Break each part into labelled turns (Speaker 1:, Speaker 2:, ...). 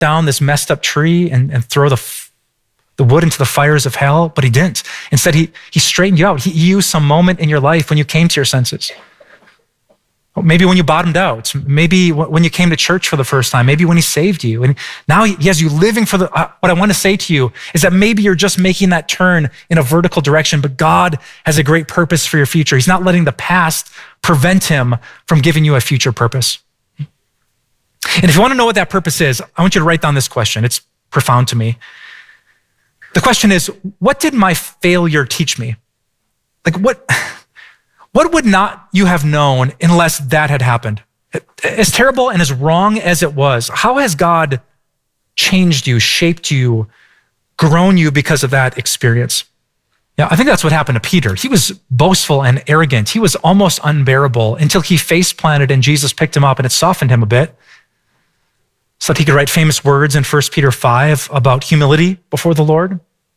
Speaker 1: down this messed up tree and throw the wood into the fires of hell, but he didn't. Instead, he straightened you out. He used some moment in your life when you came to your senses. Maybe when you bottomed out, maybe when you came to church for the first time, maybe when he saved you. And now he has you living for what I want to say to you is that maybe you're just making that turn in a vertical direction, but God has a great purpose for your future. He's not letting the past prevent him from giving you a future purpose. And if you want to know what that purpose is, I want you to write down this question. It's profound to me. The question is, what did my failure teach me? Like what would not you have known unless that had happened? As terrible and as wrong as it was, how has God changed you, shaped you, grown you because of that experience? Yeah, I think that's what happened to Peter. He was boastful and arrogant. He was almost unbearable until he face planted and Jesus picked him up and it softened him a bit so that he could write famous words in 1 Peter 5 about humility before the Lord.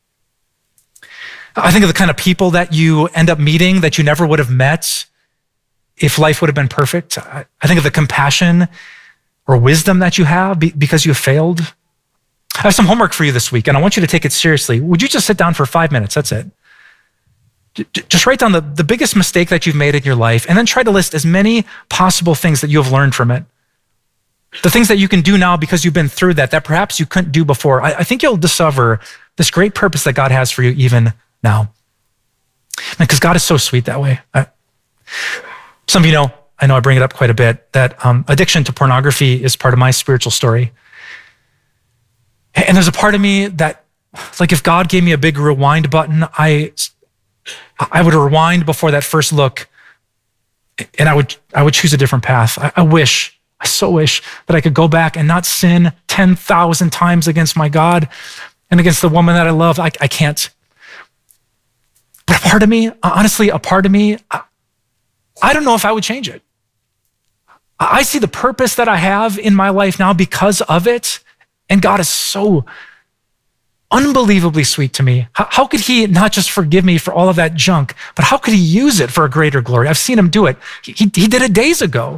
Speaker 1: I think of the kind of people that you end up meeting that you never would have met if life would have been perfect. I think of the compassion or wisdom that you have because you have failed. I have some homework for you this week, and I want you to take it seriously. Would you just sit down for 5 minutes? That's it. Just write down the biggest mistake that you've made in your life, and then try to list as many possible things that you have learned from it. The things that you can do now because you've been through that perhaps you couldn't do before. I think you'll discover this great purpose that God has for you even now. Because God is so sweet that way. Some of you know, I know I bring it up quite a bit, that addiction to pornography is part of my spiritual story. And there's a part of me that, like if God gave me a big rewind button, I would rewind before that first look and I would choose a different path. I so wish that I could go back and not sin 10,000 times against my God and against the woman that I love. I can't. But a part of me, honestly, I don't know if I would change it. I see the purpose that I have in my life now because of it, and God is so unbelievably sweet to me. How could he not just forgive me for all of that junk, but how could he use it for a greater glory? I've seen him do it. He did it days ago.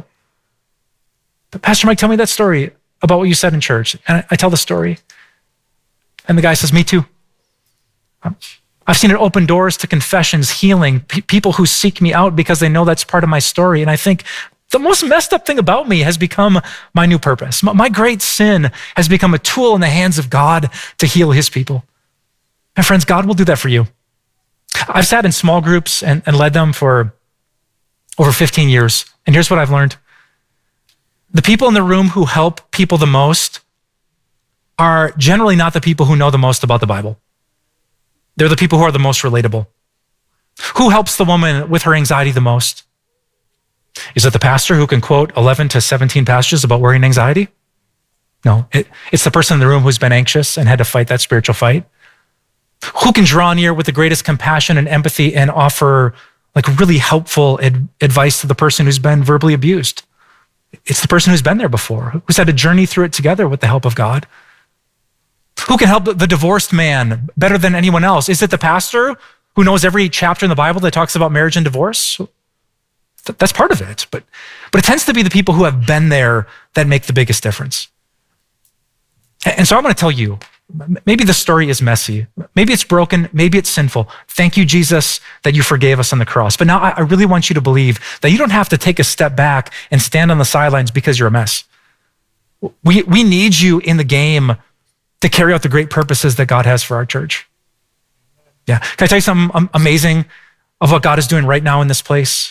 Speaker 1: But Pastor Mike, tell me that story about what you said in church. And I tell the story. And the guy says, me too. I've seen it open doors to confessions, healing, people who seek me out because they know that's part of my story. And I think the most messed up thing about me has become my new purpose. My great sin has become a tool in the hands of God to heal his people. And friends, God will do that for you. I've sat in small groups and led them for over 15 years. And here's what I've learned. The people in the room who help people the most are generally not the people who know the most about the Bible. They're the people who are the most relatable. Who helps the woman with her anxiety the most? Is it the pastor who can quote 11 to 17 passages about worry and anxiety? No, it's the person in the room who's been anxious and had to fight that spiritual fight. Who can draw near with the greatest compassion and empathy and offer like really helpful advice to the person who's been verbally abused? It's the person who's been there before, who's had to journey through it together with the help of God. Who can help the divorced man better than anyone else? Is it the pastor who knows every chapter in the Bible that talks about marriage and divorce? That's part of it, but it tends to be the people who have been there that make the biggest difference. And so I want to tell you, maybe the story is messy. Maybe it's broken. Maybe it's sinful. Thank you, Jesus, that you forgave us on the cross. But now I really want you to believe that you don't have to take a step back and stand on the sidelines because you're a mess. We need you in the game to carry out the great purposes that God has for our church. Yeah. Can I tell you something amazing of what God is doing right now in this place?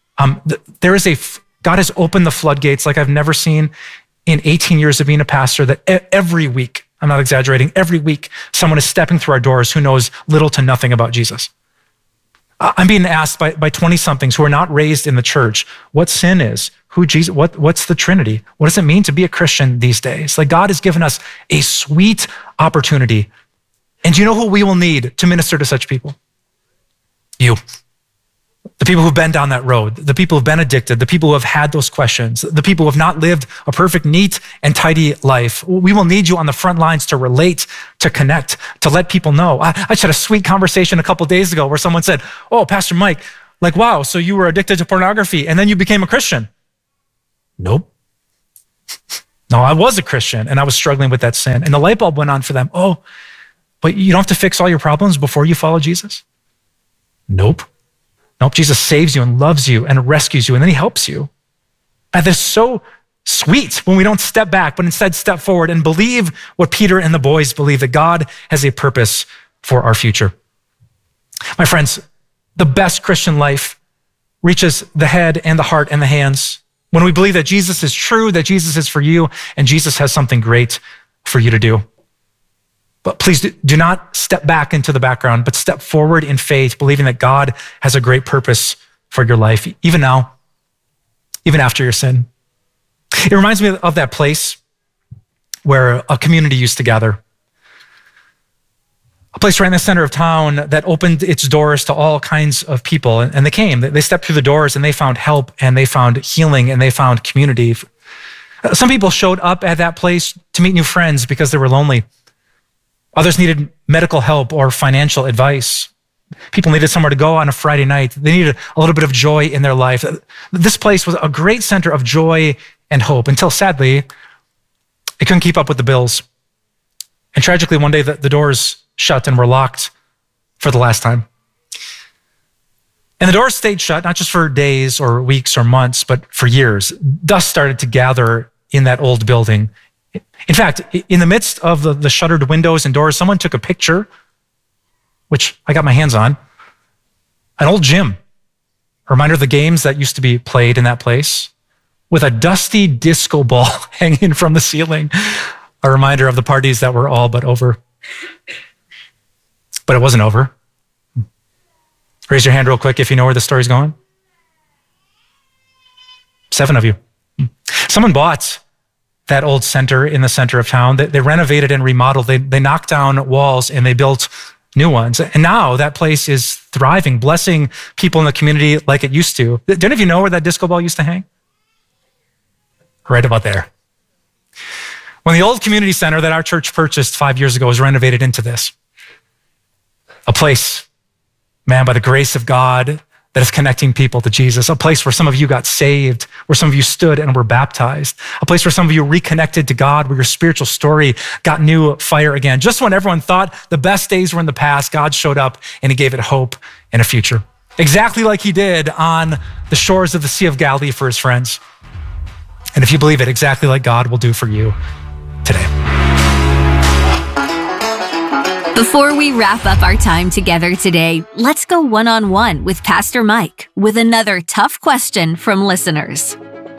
Speaker 1: God has opened the floodgates like I've never seen in 18 years of being a pastor, that every week, I'm not exaggerating, every week, someone is stepping through our doors who knows little to nothing about Jesus. I'm being asked by 20-somethings who are not raised in the church what sin is, who Jesus, what's the Trinity? What does it mean to be a Christian these days? Like God has given us a sweet opportunity. And do you know who we will need to minister to such people? You. The people who've been down that road, the people who've been addicted, the people who have had those questions, the people who have not lived a perfect, neat, and tidy life. We will need you on the front lines to relate, to connect, to let people know. I just had a sweet conversation a couple days ago where someone said, oh, Pastor Mike, like, wow, so you were addicted to pornography and then you became a Christian. Nope. No, I was a Christian and I was struggling with that sin. And the light bulb went on for them. Oh, but you don't have to fix all your problems before you follow Jesus? Nope. Jesus saves you and loves you and rescues you, and then he helps you. And that's so sweet when we don't step back, but instead step forward and believe what Peter and the boys believe, that God has a purpose for our future. My friends, the best Christian life reaches the head and the heart and the hands when we believe that Jesus is true, that Jesus is for you, and Jesus has something great for you to do. But please do not step back into the background, but step forward in faith, believing that God has a great purpose for your life, even now, even after your sin. It reminds me of that place where a community used to gather. A place right in the center of town that opened its doors to all kinds of people. And they came, they stepped through the doors and they found help and they found healing and they found community. Some people showed up at that place to meet new friends because they were lonely. Others needed medical help or financial advice. People needed somewhere to go on a Friday night. They needed a little bit of joy in their life. This place was a great center of joy and hope until, sadly, it couldn't keep up with the bills. And tragically, one day the doors shut and were locked for the last time. And the doors stayed shut, not just for days or weeks or months, but for years. Dust started to gather in that old building. In fact, in the midst of the shuttered windows and doors, someone took a picture, which I got my hands on, an old gym, a reminder of the games that used to be played in that place, with a dusty disco ball hanging from the ceiling, a reminder of the parties that were all but over. But it wasn't over. Raise your hand real quick if you know where the story's going. 7 of you. Someone bought that old center in the center of town. They renovated and remodeled. They knocked down walls and they built new ones. And now that place is thriving, blessing people in the community like it used to. Do any of you know where that disco ball used to hang? Right about there. When the old community center that our church purchased 5 years ago was renovated into this, a place, man, by the grace of God, that is connecting people to Jesus, a place where some of you got saved, where some of you stood and were baptized, a place where some of you reconnected to God, where your spiritual story got new fire again. Just when everyone thought the best days were in the past, God showed up and he gave it hope and a future. Exactly like he did on the shores of the Sea of Galilee for his friends. And if you believe it, exactly like God will do for you today.
Speaker 2: Before we wrap up our time together today, let's go one-on-one with Pastor Mike with another tough question from listeners.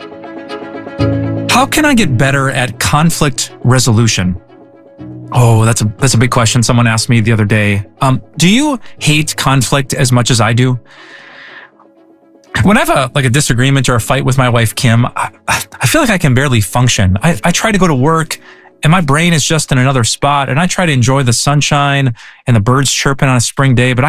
Speaker 3: How can I get better at conflict resolution? Oh, that's a big question. Someone asked me the other day. Do you hate conflict as much as I do? When I have a disagreement or a fight with my wife, Kim, I feel like I can barely function. I try to go to work and my brain is just in another spot, and I try to enjoy the sunshine and the birds chirping on a spring day, but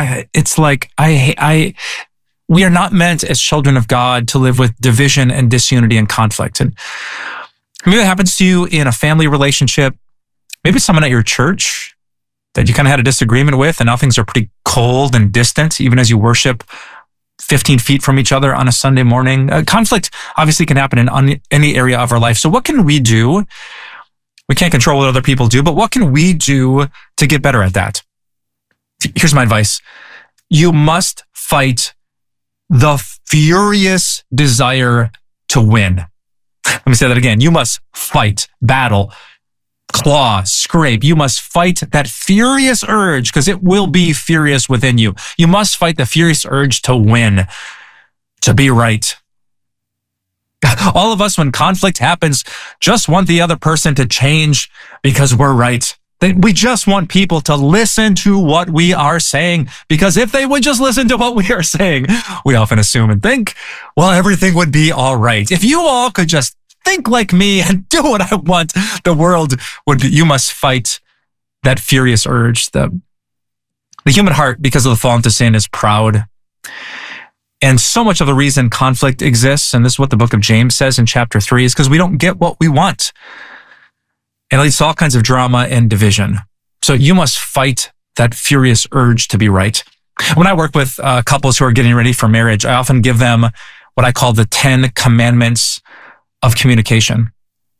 Speaker 3: we are not meant as children of God to live with division and disunity and conflict. And maybe that happens to you in a family relationship, maybe someone at your church that you kind of had a disagreement with, and now things are pretty cold and distant, even as you worship 15 feet from each other on a Sunday morning. Conflict obviously can happen in any area of our life. So what can we do? We can't control what other people do, but what can we do to get better at that? Here's my advice. You must fight the furious desire to win. Let me say that again. You must fight, battle, claw, scrape. You must fight that furious urge, because it will be furious within you. You must fight the furious urge to win, to be right. All of us, when conflict happens, just want the other person to change because we're right. We just want people to listen to what we are saying, because if they would just listen to what we are saying, we often assume and think, well, everything would be all right. If you all could just think like me and do what I want, the world would be. You must fight that furious urge. The human heart, because of the fall into sin, is proud. And so much of the reason conflict exists, and this is what the book of James says in chapter 3, is because we don't get what we want. And it leads to all kinds of drama and division. So you must fight that furious urge to be right. When I work with couples who are getting ready for marriage, I often give them what I call the 10 commandments of communication.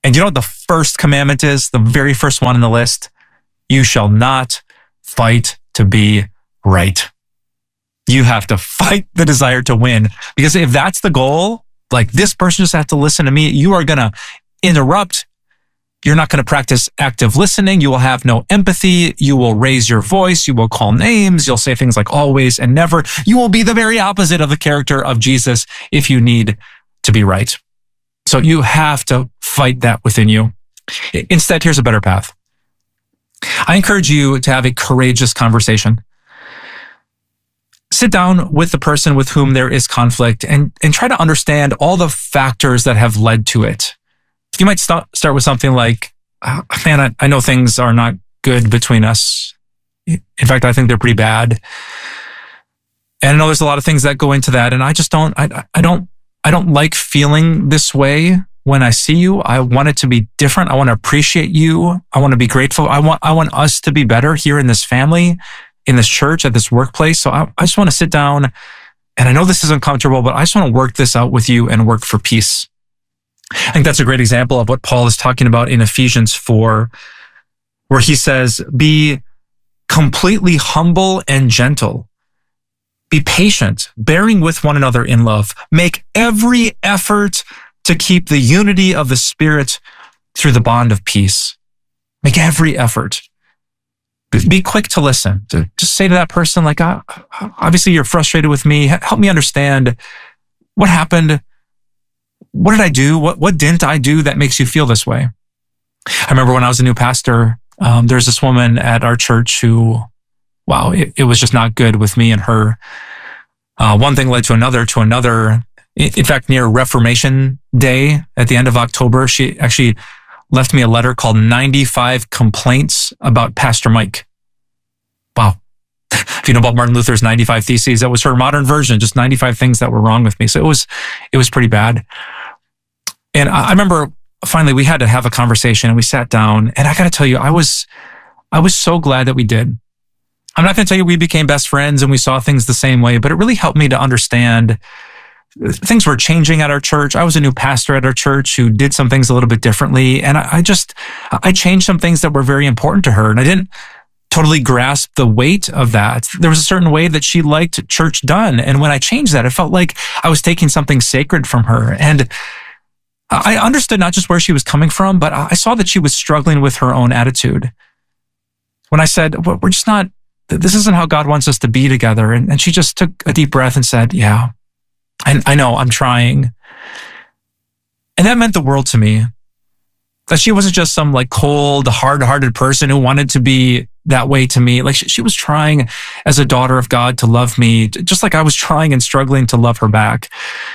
Speaker 3: And you know what the first commandment is? The very first one on the list? You shall not fight to be right. You have to fight the desire to win. Because if that's the goal, like this person just has to listen to me, you are going to interrupt. You're not going to practice active listening. You will have no empathy. You will raise your voice. You will call names. You'll say things like always and never. You will be the very opposite of the character of Jesus if you need to be right. So you have to fight that within you. Instead, here's a better path. I encourage you to have a courageous conversation. Sit down with the person with whom there is conflict and try to understand all the factors that have led to it. You might start with something like, man, I know things are not good between us. In fact, I think they're pretty bad. And I know there's a lot of things that go into that. And I just don't like feeling this way when I see you. I want it to be different. I want to appreciate you. I want to be grateful. I want us to be better here in this family, in this church, at this workplace. So I just want to sit down, and I know this is uncomfortable, but I just want to work this out with you and work for peace. I think that's a great example of what Paul is talking about in Ephesians 4, where he says, be completely humble and gentle. Be patient, bearing with one another in love. Make every effort to keep the unity of the Spirit through the bond of peace. Make every effort. Be quick to listen. Just say to that person, like, obviously you're frustrated with me. Help me understand what happened. What did I do? What didn't I do that makes you feel this way? I remember when I was a new pastor, there's this woman at our church who, wow, it was just not good with me and her. One thing led to another. In fact, near Reformation Day at the end of October, she actually left me a letter called 95 Complaints About Pastor Mike. Wow. If you know about Martin Luther's 95 Theses, that was her modern version, just 95 things that were wrong with me. So it was pretty bad. And I remember finally we had to have a conversation and we sat down, and I got to tell you, I was so glad that we did. I'm not going to tell you we became best friends and we saw things the same way, but it really helped me to understand things were changing at our church. I was a new pastor at our church who did some things a little bit differently. And I changed some things that were very important to her. And I didn't totally grasp the weight of that. There was a certain way that she liked church done. And when I changed that, it felt like I was taking something sacred from her. And I understood not just where she was coming from, but I saw that she was struggling with her own attitude. When I said, well, we're just not, this isn't how God wants us to be together. And she just took a deep breath and said, yeah, I know, I'm trying. And that meant the world to me. That she wasn't just some like cold, hard-hearted person who wanted to be that way to me. Like she was trying as a daughter of God to love me, just like I was trying and struggling to love her back.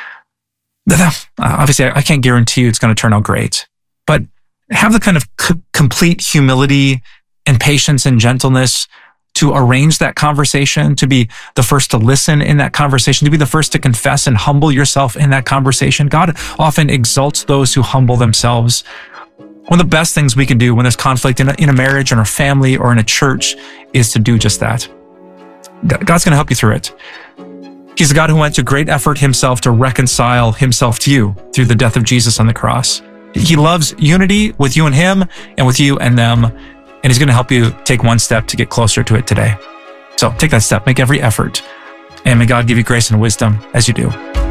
Speaker 3: Obviously, I can't guarantee you it's going to turn out great, but have the kind of complete humility and patience and gentleness to arrange that conversation, to be the first to listen in that conversation, to be the first to confess and humble yourself in that conversation. God often exalts those who humble themselves. One of the best things we can do when there's conflict in a marriage, in a family, or in a church is to do just that. God's going to help you through it. He's the God who went to great effort himself to reconcile himself to you through the death of Jesus on the cross. He loves unity with you and him and with you and them. And he's going to help you take one step to get closer to it today. So take that step, make every effort, and may God give you grace and wisdom as you do.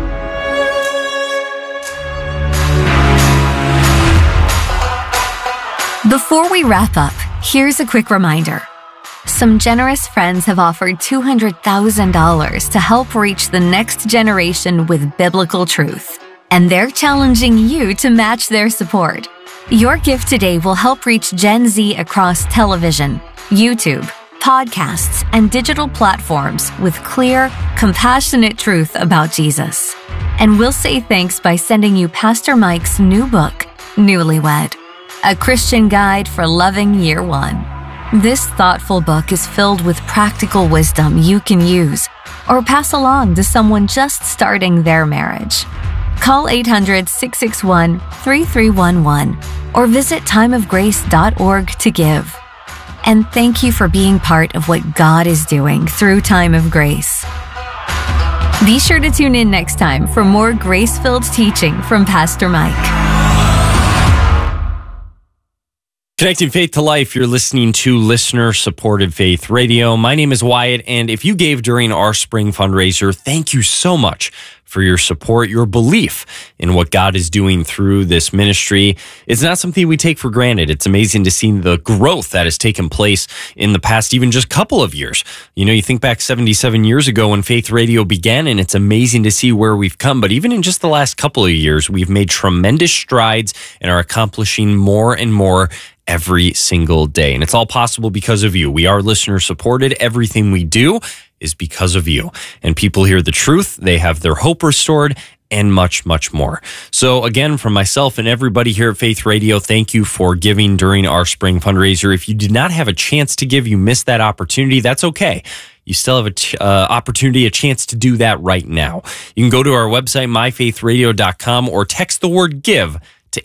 Speaker 2: Before we wrap up, here's a quick reminder. Some generous friends have offered $200,000 to help reach the next generation with biblical truth, and they're challenging you to match their support. Your gift today will help reach Gen Z across television, YouTube, podcasts, and digital platforms with clear, compassionate truth about Jesus. And we'll say thanks by sending you Pastor Mike's new book, Newlywed, a Christian guide for loving year one. This thoughtful book is filled with practical wisdom you can use or pass along to someone just starting their marriage. Call 800-661-3311 or visit timeofgrace.org to give. And thank you for being part of what God is doing through Time of Grace. Be sure to tune in next time for more grace-filled teaching from Pastor Mike.
Speaker 4: Connecting faith to life, you're listening to listener-supported faith radio. My name is Wyatt, and if you gave during our spring fundraiser, thank you so much for your support, your belief in what God is doing through this ministry. It's not something we take for granted. It's amazing to see the growth that has taken place in the past, even just couple of years. You know, you think back 77 years ago when Faith Radio began, and it's amazing to see where we've come. But even in just the last couple of years, we've made tremendous strides and are accomplishing more and more every single day. And it's all possible because of you. We are listener supported. Everything we do is because of you. And people hear the truth. They have their hope restored and much, much more. So again, from myself and everybody here at Faith Radio, thank you for giving during our spring fundraiser. If you did not have a chance to give, you missed that opportunity, that's okay. You still have a chance to do that right now. You can go to our website, myfaithradio.com, or text the word give to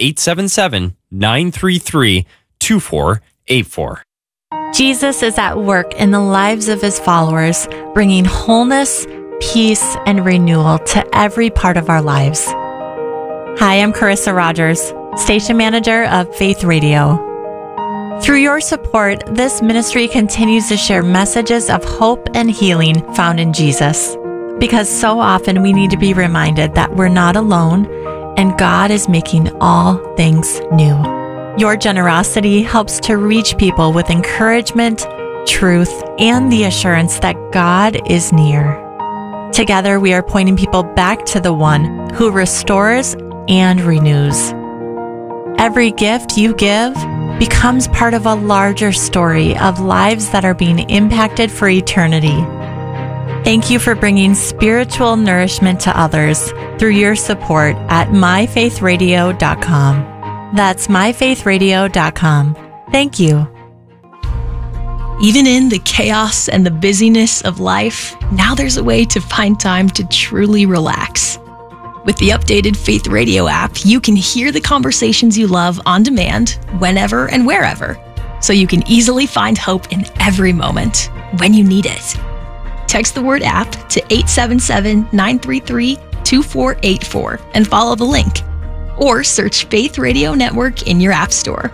Speaker 4: 877-933-2484.
Speaker 5: Jesus is at work in the lives of his followers, bringing wholeness, peace, and renewal to every part of our lives. Hi, I'm Carissa Rogers, station manager of Faith Radio. Through your support, this ministry continues to share messages of hope and healing found in Jesus. Because so often we need to be reminded that we're not alone and God is making all things new. Your generosity helps to reach people with encouragement, truth, and the assurance that God is near. Together, we are pointing people back to the one who restores and renews. Every gift you give becomes part of a larger story of lives that are being impacted for eternity. Thank you for bringing spiritual nourishment to others through your support at myfaithradio.com. That's myfaithradio.com. Thank you.
Speaker 6: Even in the chaos and the busyness of life, now there's a way to find time to truly relax. With the updated Faith Radio app, you can hear the conversations you love on demand, whenever and wherever, so you can easily find hope in every moment when you need it. Text the word app to 877-933-2484 and follow the link. Or search Faith Radio Network in your app store.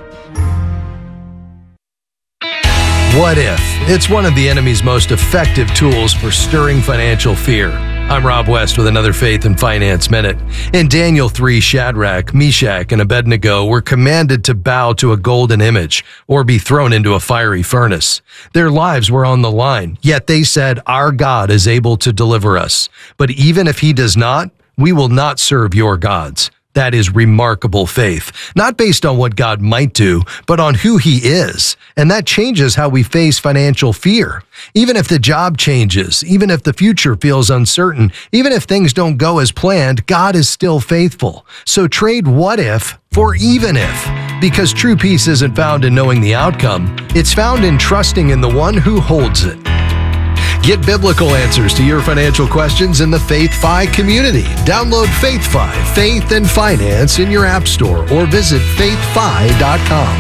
Speaker 7: What if? It's one of the enemy's most effective tools for stirring financial fear. I'm Rob West with another Faith and Finance Minute. In Daniel 3, Shadrach, Meshach, and Abednego were commanded to bow to a golden image or be thrown into a fiery furnace. Their lives were on the line, yet they said, "Our God is able to deliver us. But even if he does not, we will not serve your gods." That is remarkable faith, not based on what God might do, but on who he is. And that changes how we face financial fear. Even if the job changes, even if the future feels uncertain, even if things don't go as planned, God is still faithful. So trade what if for even if, because true peace isn't found in knowing the outcome. It's found in trusting in the one who holds it. Get biblical answers to your financial questions in the FaithFi community. Download FaithFi, Faith and Finance in your app store or visit faithfi.com.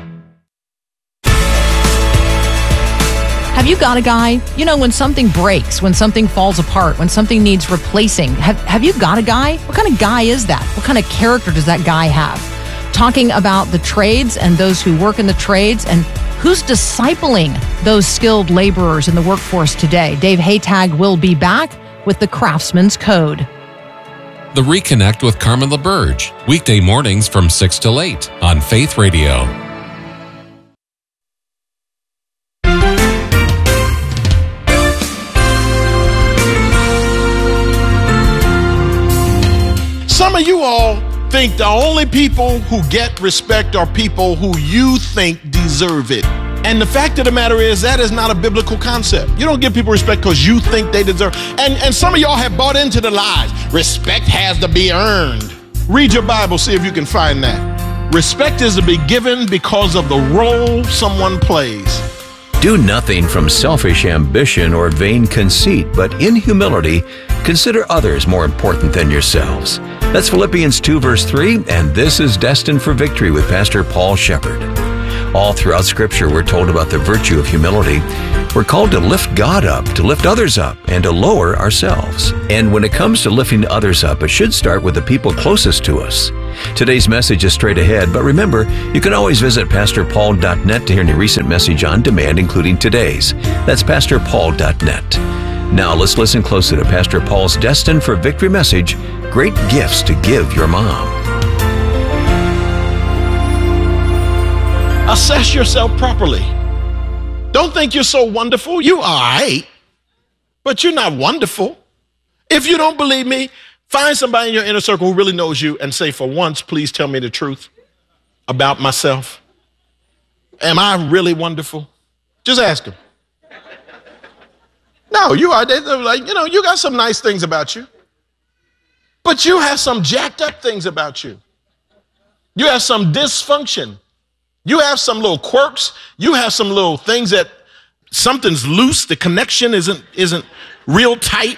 Speaker 8: Have you got a guy? You know, when something breaks, when something falls apart, when something needs replacing, have you got a guy? What kind of guy is that? What kind of character does that guy have? Talking about the trades and those who work in the trades and who's discipling those skilled laborers in the workforce today. Dave Haytag will be back with the Craftsman's Code.
Speaker 9: The Reconnect with Carmen LaBerge, weekday mornings from 6 till 8 on Faith Radio.
Speaker 10: Some of you all think the only people who get respect are people who you think deserve it. And the fact of the matter is that is not a biblical concept. You don't give people respect because you think they deserve. And some of y'all have bought into the lies. Respect has to be earned. Read your Bible, see if you can find that. Respect is to be given because of the role someone plays.
Speaker 11: Do nothing from selfish ambition or vain conceit, but in humility, consider others more important than yourselves. That's Philippians 2 verse 3, and this is Destined for Victory with Pastor Paul Shepard. All throughout Scripture, we're told about the virtue of humility. We're called to lift God up, to lift others up, and to lower ourselves. And when it comes to lifting others up, it should start with the people closest to us. Today's message is straight ahead, but remember, you can always visit pastorpaul.net to hear any recent message on demand, including today's. That's pastorpaul.net. Now let's listen closely to Pastor Paul's Destined for Victory message, Great Gifts to Give Your Mom.
Speaker 10: Assess yourself properly. Don't think you're so wonderful. You all right, but you're not wonderful. If you don't believe me, find somebody in your inner circle who really knows you and say, for once, please tell me the truth about myself. Am I really wonderful? Just ask them. No, you are. They're like, you got some nice things about you, but you have some jacked up things about you. You have some dysfunction. You have some little quirks. You have some little things that something's loose. The connection isn't real tight.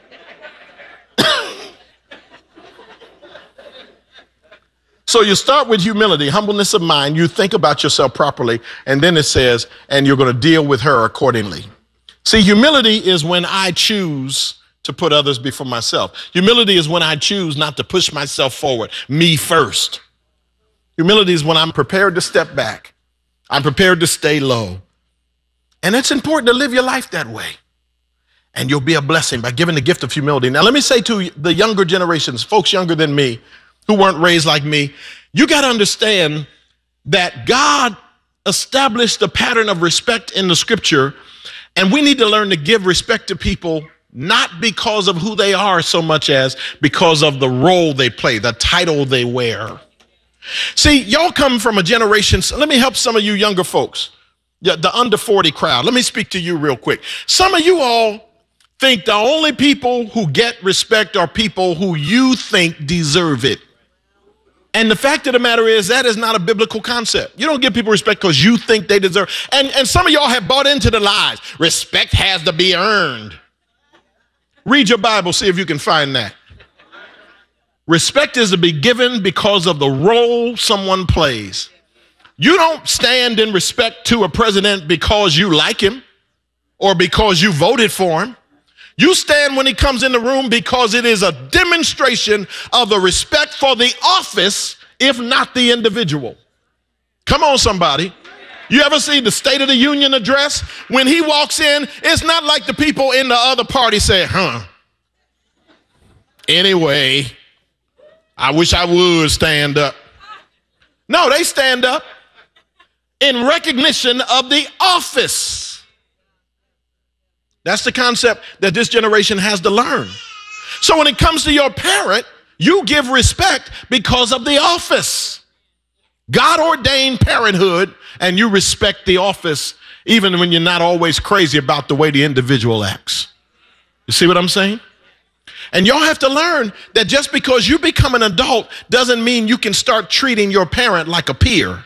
Speaker 10: So you start with humility, humbleness of mind. You think about yourself properly. And then it says, and you're going to deal with her accordingly. See, humility is when I choose to put others before myself. Humility is when I choose not to push myself forward, me first. Humility is when I'm prepared to step back. I'm prepared to stay low. And it's important to live your life that way. And you'll be a blessing by giving the gift of humility. Now, let me say to the younger generations, folks younger than me, who weren't raised like me, you got to understand that God established a pattern of respect in the scripture, and we need to learn to give respect to people not because of who they are so much as because of the role they play, the title they wear. See, y'all come from a generation, so let me help some of you younger folks, the under 40 crowd. Let me speak to you real quick. Some of you all think the only people who get respect are people who you think deserve it. And the fact of the matter is that is not a biblical concept. You don't give people respect because you think they deserve. And some of y'all have bought into the lies. Respect has to be earned. Read your Bible, see if you can find that. Respect is to be given because of the role someone plays. You don't stand in respect to a president because you like him or because you voted for him. You stand when he comes in the room because it is a demonstration of the respect for the office, if not the individual. Come on, somebody. You ever see the State of the Union address? When he walks in, it's not like the people in the other party say, anyway, I wish I would stand up. No, they stand up in recognition of the office. That's the concept that this generation has to learn. So when it comes to your parent, you give respect because of the office. God ordained parenthood, and you respect the office even when you're not always crazy about the way the individual acts. You see what I'm saying? And y'all have to learn that just because you become an adult doesn't mean you can start treating your parent like a peer.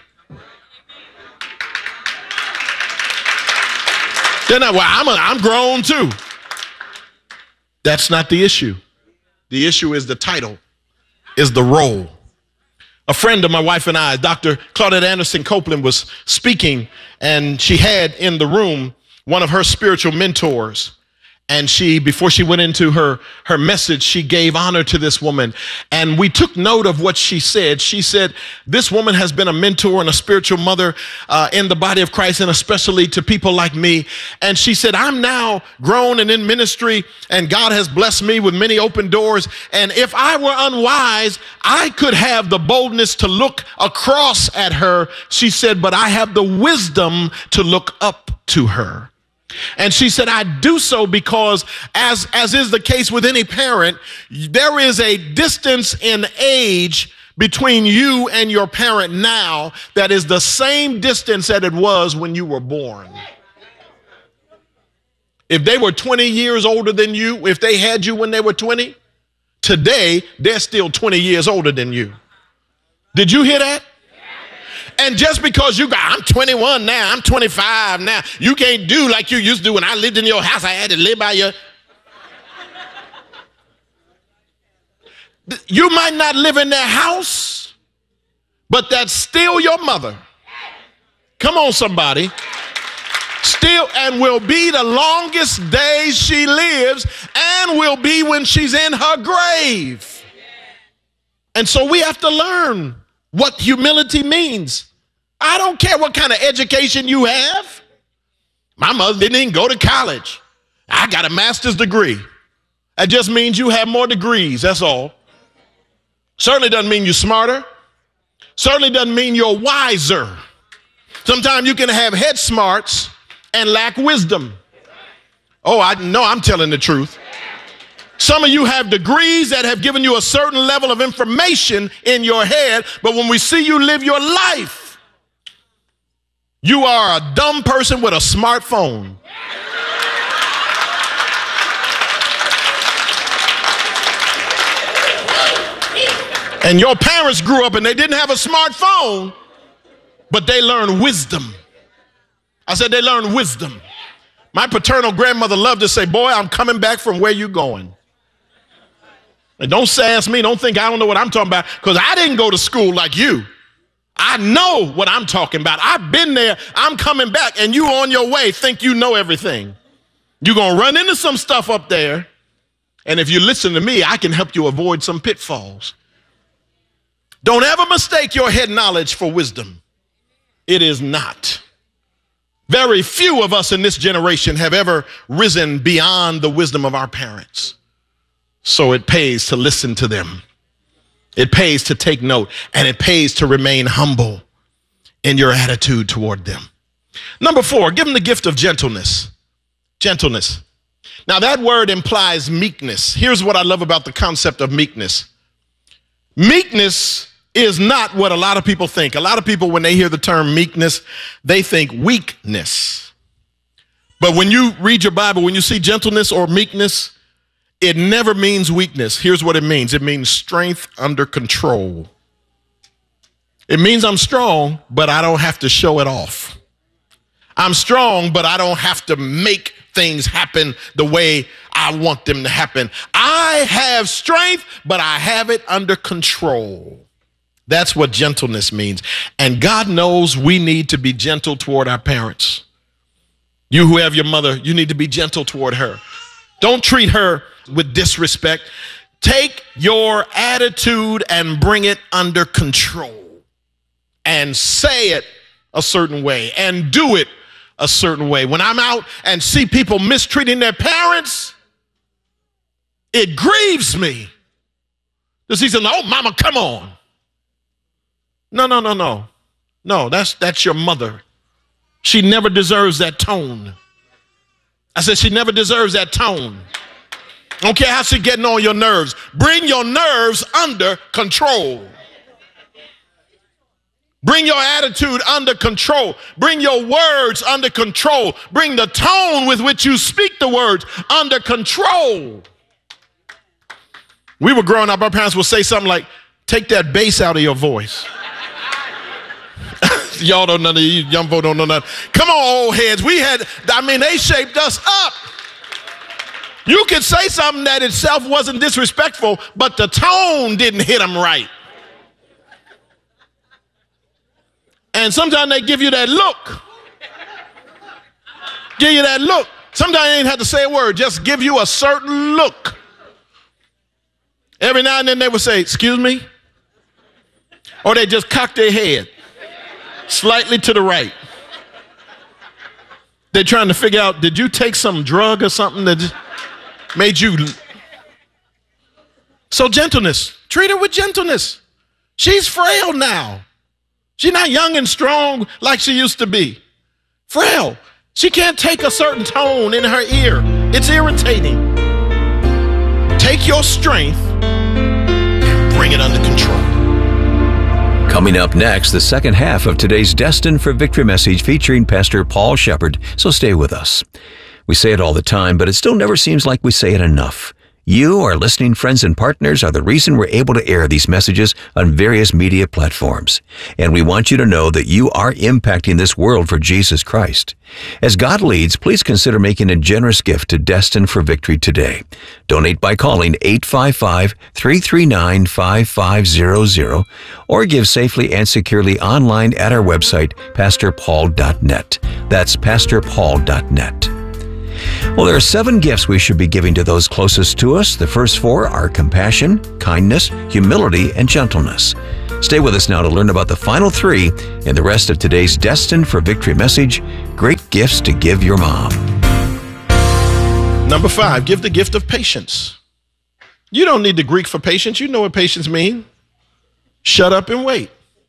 Speaker 10: They're not, well, I'm grown too. That's not the issue. The issue is the title, is the role. A friend of my wife and I, Dr. Claudette Anderson Copeland, was speaking, and she had in the room one of her spiritual mentors. And she, before she went into her message, she gave honor to this woman. And we took note of what she said. She said, this woman has been a mentor and a spiritual mother in the body of Christ, and especially to people like me. And she said, I'm now grown and in ministry, and God has blessed me with many open doors. And if I were unwise, I could have the boldness to look across at her. She said, but I have the wisdom to look up to her. And she said, I do so because, as is the case with any parent, there is a distance in age between you and your parent now that is the same distance that it was when you were born. If they were 20 years older than you, if they had you when they were 20, today they're still 20 years older than you. Did you hear that? And just because I'm 21 now, I'm 25 now, you can't do like you used to do when I lived in your house. I had to live by your. You might not live in their house, but that's still your mother. Come on, somebody. Still, and will be the longest days she lives, and will be when she's in her grave. And so we have to learn what humility means. I don't care what kind of education you have. My mother didn't even go to college. I got a master's degree. That just means you have more degrees, that's all. Certainly doesn't mean you're smarter. Certainly doesn't mean you're wiser. Sometimes you can have head smarts and lack wisdom. Oh, I know I'm telling the truth. Some of you have degrees that have given you a certain level of information in your head, but when we see you live your life, you are a dumb person with a smartphone. And your parents grew up and they didn't have a smartphone, but they learned wisdom. I said they learned wisdom. My paternal grandmother loved to say, boy, I'm coming back from where you going. And don't sass me, don't think I don't know what I'm talking about, because I didn't go to school like you. I know what I'm talking about. I've been there, I'm coming back, and you on your way think you know everything. You're going to run into some stuff up there, and if you listen to me, I can help you avoid some pitfalls. Don't ever mistake your head knowledge for wisdom. It is not. Very few of us in this generation have ever risen beyond the wisdom of our parents. So it pays to listen to them. It pays to take note, and it pays to remain humble in your attitude toward them. Number 4, give them the gift of gentleness. Gentleness. Now that word implies meekness. Here's what I love about the concept of meekness. Meekness is not what a lot of people think. A lot of people, when they hear the term meekness, they think weakness. But when you read your Bible, when you see gentleness or meekness, it never means weakness. Here's what it means. It means strength under control. It means I'm strong, but I don't have to show it off. I'm strong, but I don't have to make things happen the way I want them to happen. I have strength, but I have it under control. That's what gentleness means. And God knows we need to be gentle toward our parents. You who have your mother, you need to be gentle toward her. Don't treat her with disrespect. Take your attitude and bring it under control. And say it a certain way and do it a certain way. When I'm out and see people mistreating their parents, it grieves me to see something. Oh, mama, come on. No, that's your mother. She never deserves that tone. I said she never deserves that tone. I don't care how she's getting on your nerves. Bring your nerves under control. Bring your attitude under control. Bring your words under control. Bring the tone with which you speak the words under control. We were growing up, our parents would say something like, take that bass out of your voice. Y'all don't know, you young folk don't know nothing. Come on, old heads. They shaped us up. You could say something that itself wasn't disrespectful, but the tone didn't hit them right. And sometimes they give you that look. Give you that look. Sometimes they ain't have to say a word, just give you a certain look. Every now and then they would say, excuse me? Or they just cock their head slightly to the right. They're trying to figure out, did you take some drug or something that made you? So gentleness, treat her with gentleness. She's frail now. She's not young and strong like she used to be. Frail. She can't take a certain tone in her ear. It's irritating. Take your strength and bring it under control.
Speaker 11: Coming up next, the second half of today's Destined for Victory message featuring Pastor Paul Shepherd. So stay with us. We say it all the time, but it still never seems like we say it enough. You, our listening friends and partners, are the reason we're able to air these messages on various media platforms. And we want you to know that you are impacting this world for Jesus Christ. As God leads, please consider making a generous gift to Destined for Victory today. Donate by calling 855-339-5500 or give safely and securely online at our website, pastorpaul.net. That's pastorpaul.net. Well, there are 7 gifts we should be giving to those closest to us. The first 4 are compassion, kindness, humility, and gentleness. Stay with us now to learn about the final 3 and the rest of today's Destined for Victory message, Great Gifts to Give Your Mom.
Speaker 10: Number 5, give the gift of patience. You don't need the Greek for patience. You know what patience means. Shut up and wait.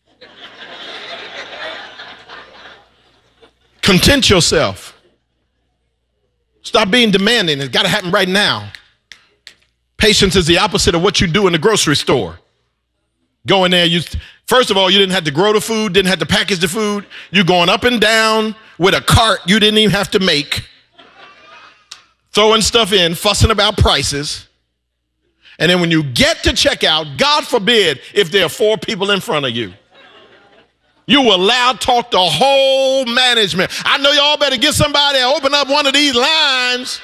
Speaker 10: Content yourself. Stop being demanding. It's got to happen right now. Patience is the opposite of what you do in the grocery store. Go in there, first of all, you didn't have to grow the food, didn't have to package the food. You're going up and down with a cart you didn't even have to make. Throwing stuff in, fussing about prices. And then when you get to checkout, God forbid if there are 4 people in front of you. You will loud talk the whole management. I know y'all better get somebody to open up one of these lines.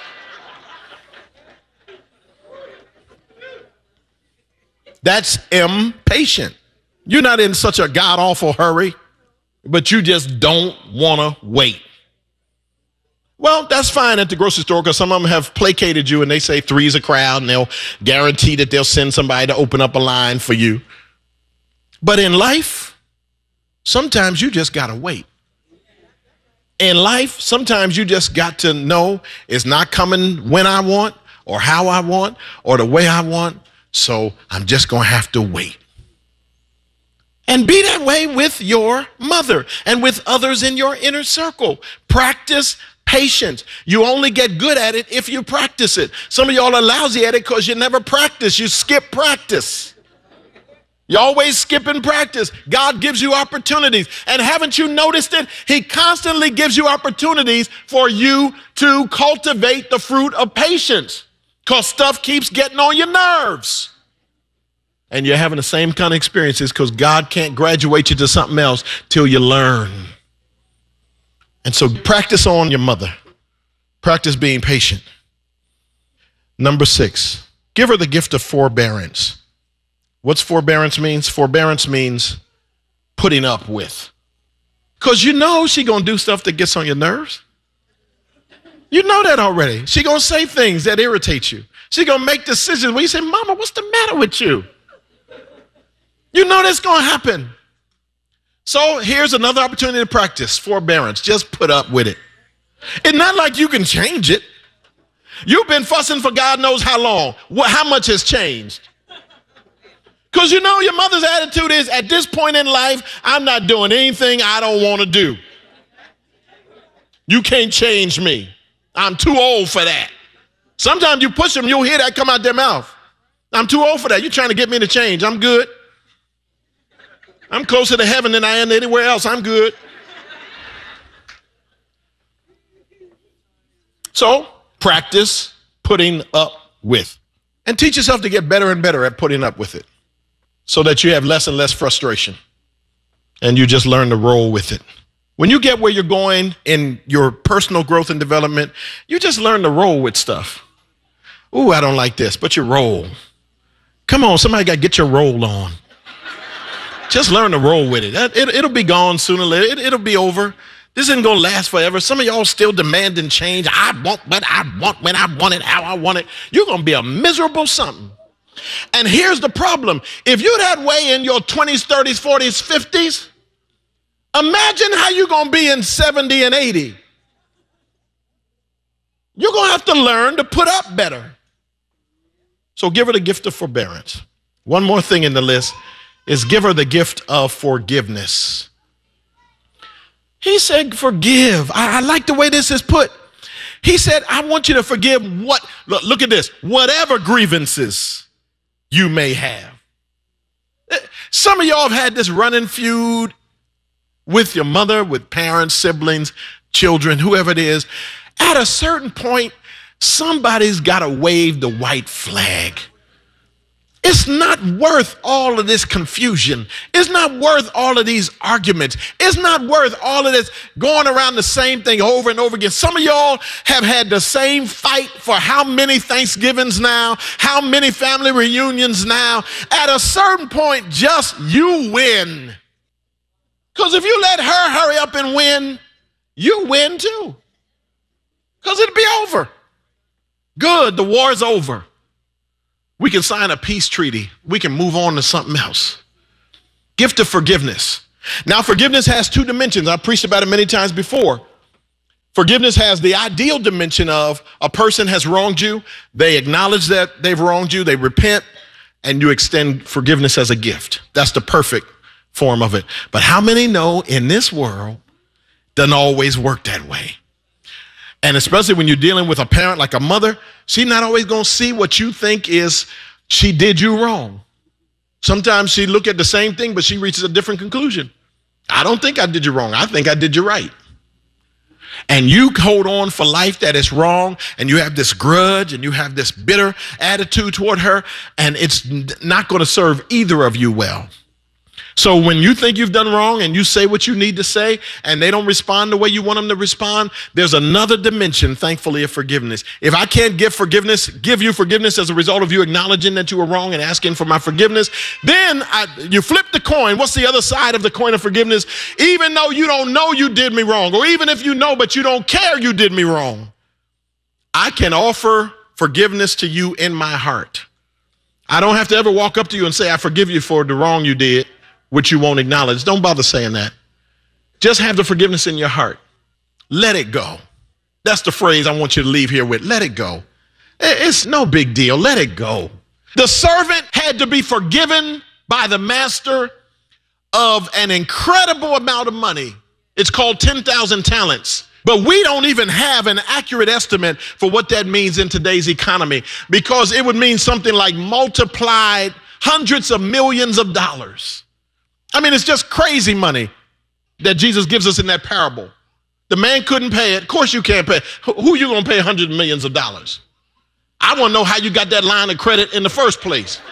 Speaker 10: That's impatient. You're not in such a god-awful hurry, but you just don't want to wait. Well, that's fine at the grocery store because some of them have placated you and they say 3's a crowd and they'll guarantee that they'll send somebody to open up a line for you. But in life, sometimes you just got to wait. In life, sometimes you just got to know it's not coming when I want or how I want or the way I want. So I'm just going to have to wait. And be that way with your mother and with others in your inner circle. Practice patience. You only get good at it if you practice it. Some of y'all are lousy at it because you never practice. You skip practice. You always skip in practice. God gives you opportunities. And haven't you noticed it? He constantly gives you opportunities for you to cultivate the fruit of patience because stuff keeps getting on your nerves. And you're having the same kind of experiences because God can't graduate you to something else till you learn. And so practice on your mother. Practice being patient. Number 6, give her the gift of forbearance. What's forbearance means? Forbearance means putting up with. Because you know she's going to do stuff that gets on your nerves. You know that already. She's going to say things that irritate you. She's going to make decisions where you say, Mama, what's the matter with you? You know that's going to happen. So here's another opportunity to practice forbearance. Just put up with it. It's not like you can change it. You've been fussing for God knows how long. How much has changed? Because you know your mother's attitude is, at this point in life, I'm not doing anything I don't want to do. You can't change me. I'm too old for that. Sometimes you push them, you'll hear that come out their mouth. I'm too old for that. You're trying to get me to change. I'm good. I'm closer to heaven than I am anywhere else. I'm good. So practice putting up with. And teach yourself to get better and better at putting up with it so that you have less and less frustration and you just learn to roll with it. When you get where you're going in your personal growth and development, you just learn to roll with stuff. Ooh, I don't like this, but you roll. Come on, somebody got to get your roll on. Just learn to roll with it. It'll be gone sooner or later. It'll be over. This isn't going to last forever. Some of y'all still demanding change. I want what I want, when I want it, how I want it. You're going to be a miserable something. And here's the problem. If you're that way in your 20s, 30s, 40s, 50s, imagine how you're going to be in 70 and 80. You're going to have to learn to put up better. So give her the gift of forbearance. One more thing in the list is give her the gift of forgiveness. He said, forgive. I like the way this is put. He said, I want you to forgive look at this, whatever grievances you may have. Some of y'all have had this running feud with your mother, with parents, siblings, children, whoever it is. At a certain point, Somebody's got to wave the white flag. It's not worth all of this confusion. It's not worth all of these arguments. It's not worth all of this going around the same thing over and over again. Some of y'all have had the same fight for how many Thanksgivings now, how many family reunions now. At a certain point, just you win. Because if you let her hurry up and win, you win too. Because it'll be over. Good, the war's over. We can sign a peace treaty. We can move on to something else. Gift of forgiveness. Now, forgiveness has two dimensions. I've preached about it many times before. Forgiveness has the ideal dimension of a person has wronged you. They acknowledge that they've wronged you. They repent, and you extend forgiveness as a gift. That's the perfect form of it. But how many know in this world doesn't always work that way? And especially when you're dealing with a parent like a mother, she's not always going to see what you think is she did you wrong. Sometimes she look at the same thing, but she reaches a different conclusion. I don't think I did you wrong. I think I did you right. And you hold on for life that is wrong, and you have this grudge, and you have this bitter attitude toward her, and it's not going to serve either of you well. So when you think you've done wrong and you say what you need to say and they don't respond the way you want them to respond, there's another dimension, thankfully, of forgiveness. If I can't give you forgiveness as a result of you acknowledging that you were wrong and asking for my forgiveness, then you flip the coin. What's the other side of the coin of forgiveness? Even though you don't know you did me wrong, or even if you know but you don't care you did me wrong, I can offer forgiveness to you in my heart. I don't have to ever walk up to you and say, I forgive you for the wrong you did, which you won't acknowledge. Don't bother saying that. Just have the forgiveness in your heart. Let it go. That's the phrase I want you to leave here with. Let it go. It's no big deal. Let it go. The servant had to be forgiven by the master of an incredible amount of money. It's called 10,000 talents. But we don't even have an accurate estimate for what that means in today's economy, because it would mean something like multiplied hundreds of millions of dollars. I mean, it's just crazy money that Jesus gives us in that parable. The man couldn't pay it. Of course you can't pay it. Who are you going to pay hundreds of millions of dollars? I want to know how you got that line of credit in the first place.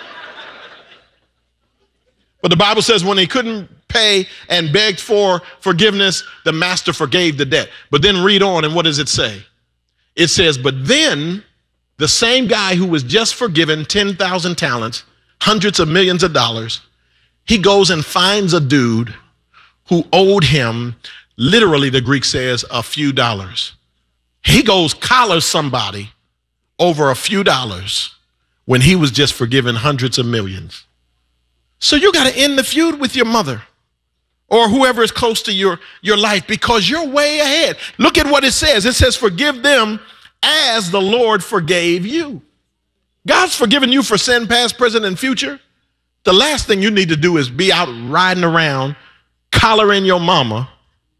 Speaker 10: But the Bible says when he couldn't pay and begged for forgiveness, the master forgave the debt. But then read on, and what does it say? It says, but then the same guy who was just forgiven 10,000 talents, hundreds of millions of dollars, he goes and finds a dude who owed him, literally the Greek says, a few dollars. He goes collars somebody over a few dollars when he was just forgiven hundreds of millions. So you got to end the feud with your mother or whoever is close to your life, because you're way ahead. Look at what it says. It says, forgive them as the Lord forgave you. God's forgiven you for sin, past, present, and future. The last thing you need to do is be out riding around, collaring your mama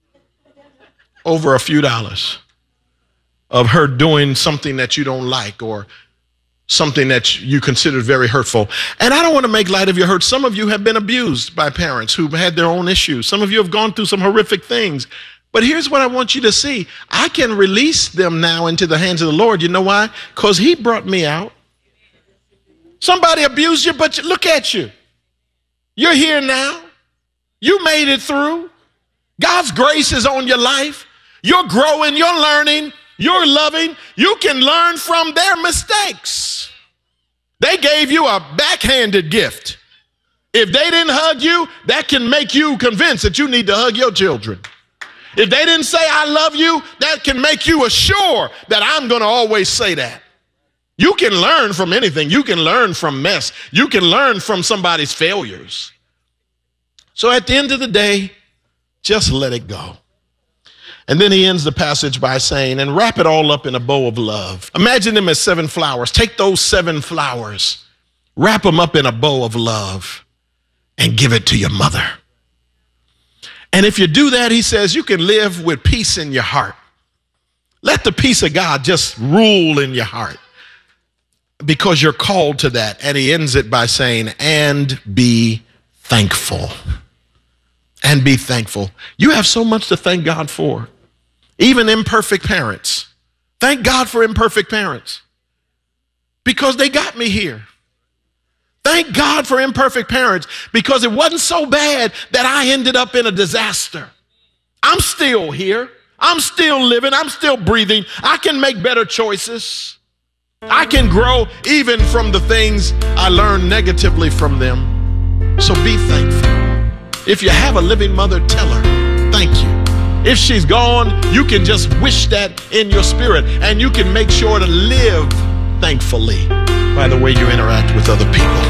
Speaker 10: over a few dollars of her doing something that you don't like or something that you consider very hurtful. And I don't want to make light of your hurt. Some of you have been abused by parents who've had their own issues. Some of you have gone through some horrific things. But here's what I want you to see. I can release them now into the hands of the Lord. You know why? Because he brought me out. Somebody abused you, but look at you. You're here now. You made it through. God's grace is on your life. You're growing, you're learning, you're loving. You can learn from their mistakes. They gave you a backhanded gift. If they didn't hug you, that can make you convinced that you need to hug your children. If they didn't say, I love you, that can make you assure that I'm going to always say that. You can learn from anything. You can learn from mess. You can learn from somebody's failures. So at the end of the day, just let it go. And then he ends the passage by saying, and wrap it all up in a bow of love. Imagine them as 7 flowers. Take those 7 flowers, wrap them up in a bow of love, and give it to your mother. And if you do that, he says, you can live with peace in your heart. Let the peace of God just rule in your heart, because you're called to that. And he ends it by saying, and be thankful. And be thankful. You have so much to thank God for. Even imperfect parents, Thank God for imperfect parents because they got me here. Thank God for imperfect parents because it wasn't so bad that I ended up in a disaster. I'm still here. I'm still living. I'm still breathing. I can make better choices. I can grow even from the things I learned negatively from them. So be thankful. If you have a living mother, tell her, thank you. If she's gone, you can just wish that in your spirit, and you can make sure to live thankfully by the way you interact with other people.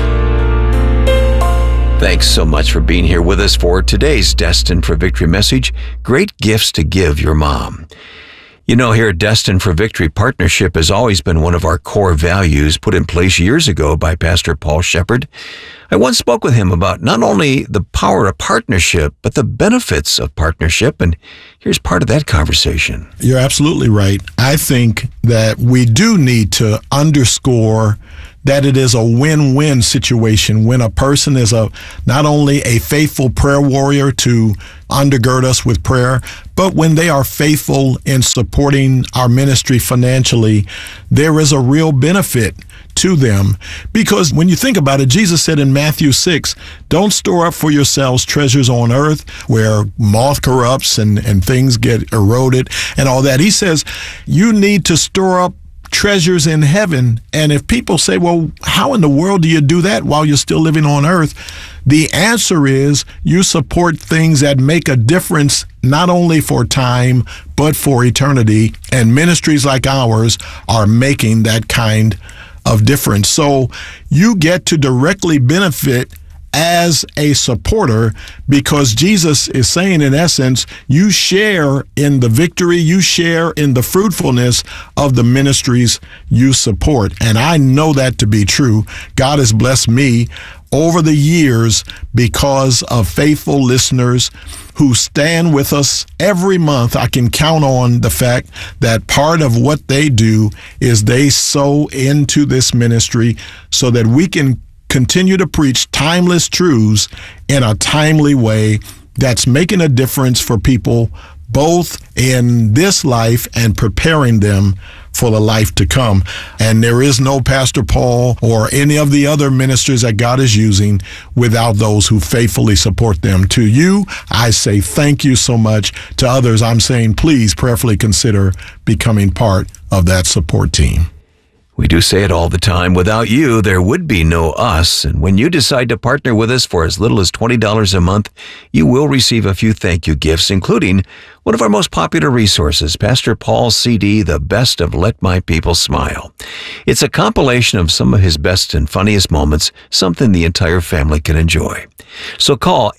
Speaker 11: Thanks so much for being here with us for today's Destined for Victory message, Great Gifts to Give Your Mom. You know, here at Destined for Victory, partnership has always been one of our core values put in place years ago by Pastor Paul Shepard. I once spoke with him about not only the power of partnership, but the benefits of partnership, and here's part of that conversation.
Speaker 10: You're absolutely right. I think that we do need to underscore that it is a win-win situation when a person is not only a faithful prayer warrior to undergird us with prayer, but when they are faithful in supporting our ministry financially, there is a real benefit to them. Because when you think about it, Jesus said in Matthew 6, don't store up for yourselves treasures on earth where moth corrupts and things get eroded and all that. He says you need to store up treasures in heaven. And if people say, well, how in the world do you do that while you're still living on earth? The answer is you support things that make a difference not only for time, but for eternity. And ministries like ours are making that kind of difference. So you get to directly benefit as a supporter because Jesus is saying, in essence, you share in the victory, you share in the fruitfulness of the ministries you support. And I know that to be true. God has blessed me over the years because of faithful listeners who stand with us every month. I can count on the fact that part of what they do is they sow into this ministry so that we can continue to preach timeless truths in a timely way that's making a difference for people both in this life and preparing them for the life to come. And there is no Pastor Paul or any of the other ministers that God is using without those who faithfully support them. To you, I say thank you so much. To others, I'm saying please prayerfully consider becoming part of that support team.
Speaker 11: We do say it all the time, without you, there would be no us. And when you decide to partner with us for as little as $20 a month, you will receive a few thank you gifts, including one of our most popular resources, Pastor Paul's CD, The Best of Let My People Smile. It's a compilation of some of his best and funniest moments, something the entire family can enjoy. So call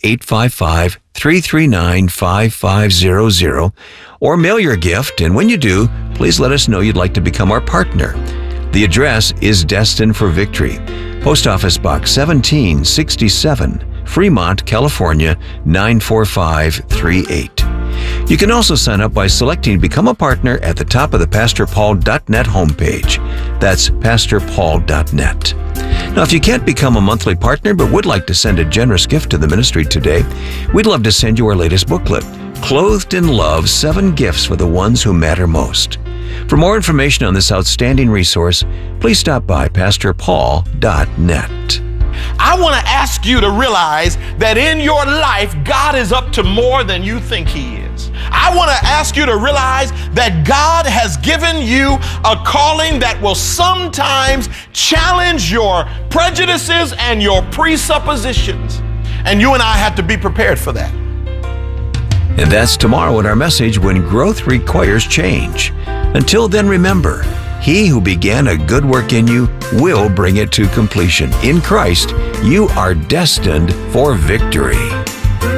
Speaker 11: 855-339-5500 or mail your gift, and when you do, please let us know you'd like to become our partner. The address is Destined for Victory, Post Office Box 1767, Fremont, California 94538. You can also sign up by selecting Become a Partner at the top of the PastorPaul.net homepage. That's PastorPaul.net. Now, if you can't become a monthly partner but would like to send a generous gift to the ministry today, we'd love to send you our latest booklet, Clothed in Love, 7 Gifts for the Ones Who Matter Most. For more information on this outstanding resource, please stop by PastorPaul.net.
Speaker 10: I want to ask you to realize that in your life, God is up to more than you think He is. I want to ask you to realize that God has given you a calling that will sometimes challenge your prejudices and your presuppositions. And you and I have to be prepared for that.
Speaker 11: And that's tomorrow in our message, When Growth Requires Change. Until then, remember, He who began a good work in you will bring it to completion. In Christ, you are destined for victory.